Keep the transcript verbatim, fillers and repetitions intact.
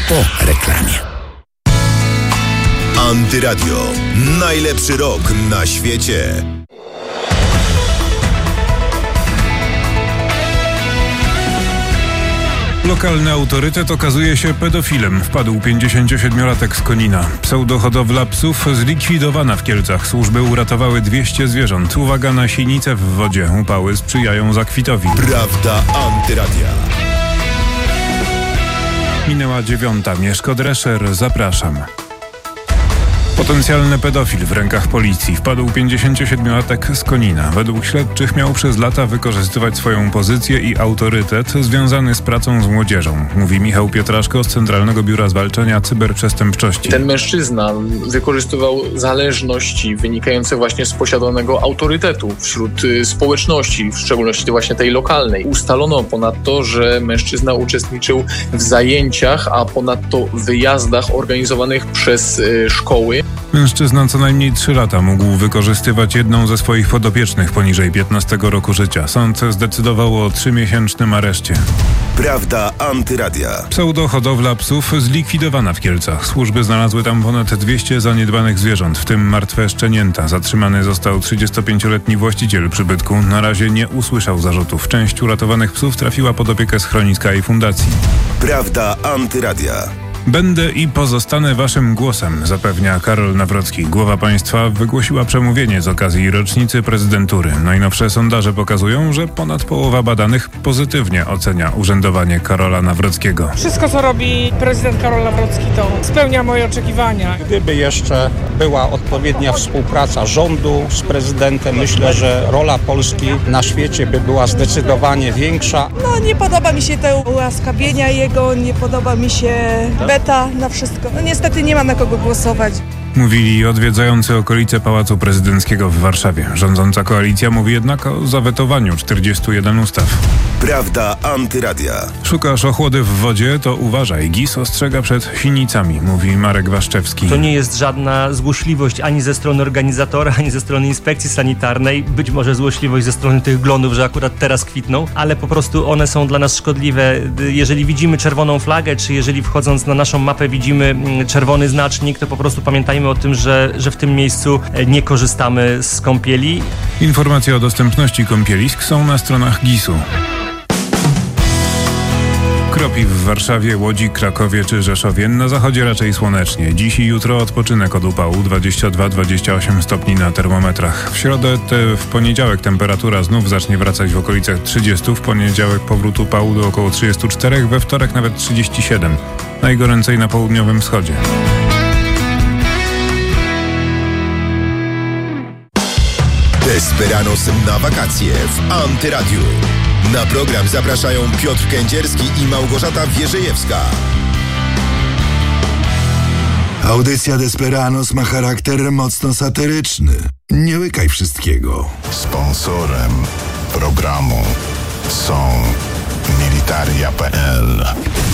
po reklamie. Antyradio. Najlepszy rok na świecie. Lokalny autorytet okazuje się pedofilem. Wpadł pięćdziesięciosiedmiolatek z Konina. Pseudohodowla psów zlikwidowana w Kielcach. Służby uratowały dwieście zwierząt. Uwaga na sinice w wodzie. Upały sprzyjają zakwitowi. Prawda Antyradia. Minęła dziewiąta. Mieszko Drescher. Zapraszam. Potencjalny pedofil w rękach policji. Wpadł pięćdziesięciosiedmiolatek z Konina. Według śledczych miał przez lata wykorzystywać swoją pozycję i autorytet związany z pracą z młodzieżą, mówi Michał Pietraszko z Centralnego Biura Zwalczania Cyberprzestępczości. Ten mężczyzna wykorzystywał zależności wynikające właśnie z posiadanego autorytetu wśród społeczności, w szczególności właśnie tej lokalnej. Ustalono ponadto, że mężczyzna uczestniczył w zajęciach, a ponadto wyjazdach organizowanych przez szkoły. Mężczyzna co najmniej trzy lata mógł wykorzystywać jedną ze swoich podopiecznych poniżej piętnastego roku życia. Sąd zdecydował o trzymiesięcznym areszcie. Prawda Antyradia. Pseudohodowla psów zlikwidowana w Kielcach. Służby znalazły tam ponad dwieście zaniedbanych zwierząt, w tym martwe szczenięta. Zatrzymany został trzydziestopięcioletni właściciel przybytku. Na razie nie usłyszał zarzutów. Część uratowanych psów trafiła pod opiekę schroniska i fundacji. Prawda Antyradia. Będę i pozostanę waszym głosem, zapewnia Karol Nawrocki. Głowa państwa wygłosiła przemówienie z okazji rocznicy prezydentury. Najnowsze sondaże pokazują, że ponad połowa badanych pozytywnie ocenia urzędowanie Karola Nawrockiego. Wszystko, co robi prezydent Karol Nawrocki, to spełnia moje oczekiwania. Gdyby jeszcze była odpowiednia współpraca rządu z prezydentem, myślę, że rola Polski na świecie by była zdecydowanie większa. No nie podoba mi się te ułaskawienia jego, nie podoba mi się beta na wszystko. No niestety nie ma na kogo głosować. Mówili odwiedzający okolice Pałacu Prezydenckiego w Warszawie. Rządząca koalicja mówi jednak o zawetowaniu czterdziestu jeden ustaw. Prawda Antyradia. Szukasz ochłody w wodzie? To uważaj. G I S ostrzega przed sinicami, mówi Marek Waszczewski. To nie jest żadna złośliwość ani ze strony organizatora, ani ze strony inspekcji sanitarnej. Być może złośliwość ze strony tych glonów, że akurat teraz kwitną, ale po prostu one są dla nas szkodliwe. Jeżeli widzimy czerwoną flagę, czy jeżeli wchodząc na naszą mapę widzimy czerwony znacznik, to po prostu pamiętajmy o tym, że, że w tym miejscu nie korzystamy z kąpieli. Informacje o dostępności kąpielisk są na stronach G I S u. Kropi w Warszawie, Łodzi, Krakowie czy Rzeszowie. Na zachodzie raczej słonecznie. Dziś i jutro odpoczynek od upału, dwadzieścia dwa do dwudziestu ośmiu stopni na termometrach. W środę, te, w poniedziałek temperatura znów zacznie wracać w okolicach trzydziestu. W poniedziałek powrót upału do około trzydziestu czterech, we wtorek nawet trzydziestu siedmiu. Najgoręcej na południowym wschodzie. Desperanos na wakacje w Antyradiu. Na program zapraszają Piotr Kędzierski i Małgorzata Wierzejewska. Audycja Desperanos ma charakter mocno satyryczny. Nie łykaj wszystkiego. Sponsorem programu są Militaria kropka p l.